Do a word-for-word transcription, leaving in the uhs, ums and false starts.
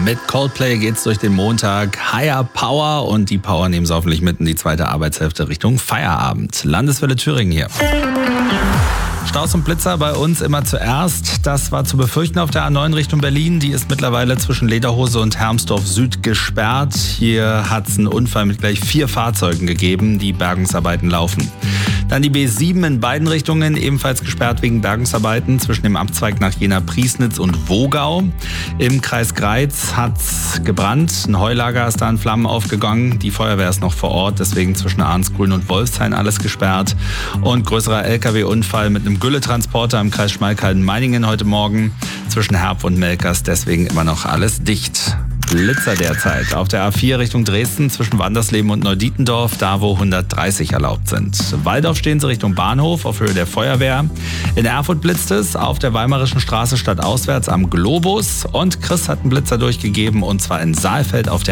Mit Coldplay geht's durch den Montag. Higher Power, und die Power nehmen sie hoffentlich mit in die zweite Arbeitshälfte Richtung Feierabend. Landeswelle Thüringen hier. Staus und Blitzer bei uns immer zuerst. Das war zu befürchten auf der A neun Richtung Berlin. Die ist mittlerweile zwischen Lederhose und Hermsdorf Süd gesperrt. Hier hat es einen Unfall mit gleich vier Fahrzeugen gegeben. Die Bergungsarbeiten laufen. Dann die B sieben in beiden Richtungen, ebenfalls gesperrt wegen Bergungsarbeiten zwischen dem Abzweig nach Jena-Priesnitz und Wogau. Im Kreis Greiz hat es gebrannt. Ein Heulager ist da in Flammen aufgegangen. Die Feuerwehr ist noch vor Ort, deswegen zwischen Arnsgrün und Wolfshain alles gesperrt. Und größerer L K W-Unfall mit einem Gülletransporter im Kreis Schmalkalden-Meiningen heute Morgen zwischen Herb und Melkers, deswegen immer noch alles dicht. Blitzer derzeit auf der A vier Richtung Dresden zwischen Wandersleben und Neudietendorf, da wo hundertdreißig erlaubt sind. Waldorf stehen sie Richtung Bahnhof auf Höhe der Feuerwehr. In Erfurt blitzt es auf der Weimarischen Straße stadtauswärts am Globus, und Chris hat einen Blitzer durchgegeben, und zwar in Saalfeld auf der